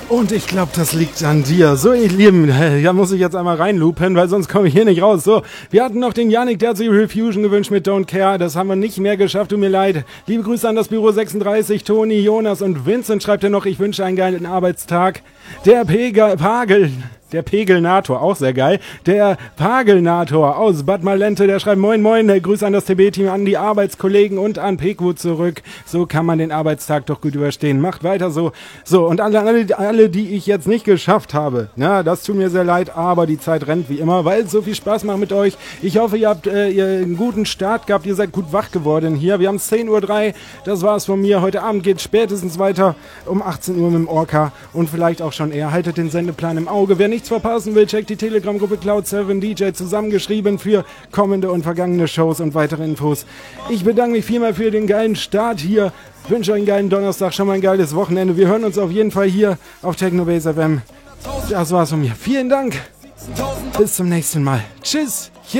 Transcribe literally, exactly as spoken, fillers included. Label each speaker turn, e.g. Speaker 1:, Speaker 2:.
Speaker 1: Und ich glaube, das liegt an dir. So, ihr Lieben, da muss ich jetzt einmal reinloopen, weil sonst komme ich hier nicht raus. So, wir hatten noch den Yannick, der hat sich Refusion gewünscht mit Don't Care. Das haben wir nicht mehr geschafft, tut mir leid. Liebe Grüße an das Büro sechsunddreißig, Toni, Jonas und Vincent schreibt er noch, ich wünsche einen geilen Arbeitstag. Der Pegel, Pagel... Der Pegelnator, auch sehr geil. Der Pagelnator aus Bad Malente, der schreibt Moin Moin, Grüße an das T B-Team, an die Arbeitskollegen und an Peku zurück. So kann man den Arbeitstag doch gut überstehen. Macht weiter so. So, und alle, alle, alle die ich jetzt nicht geschafft habe, na, das tut mir sehr leid, aber die Zeit rennt wie immer, weil es so viel Spaß macht mit euch. Ich hoffe, ihr habt äh, ihr einen guten Start gehabt, ihr seid gut wach geworden hier. Wir haben zehn Uhr drei, das war's von mir. Heute Abend geht spätestens weiter um achtzehn Uhr mit dem Orca und vielleicht auch schon eher. Haltet den Sendeplan im Auge. Wer nichts verpassen will, checkt die Telegram-Gruppe Cloud sieben D J zusammengeschrieben für kommende und vergangene Shows und weitere Infos. Ich bedanke mich vielmal für den geilen Start hier. Wünsche euch einen geilen Donnerstag, schon mal ein geiles Wochenende. Wir hören uns auf jeden Fall hier auf Technobase F M. Das war's von mir. Vielen Dank. Bis zum nächsten Mal. Tschüss.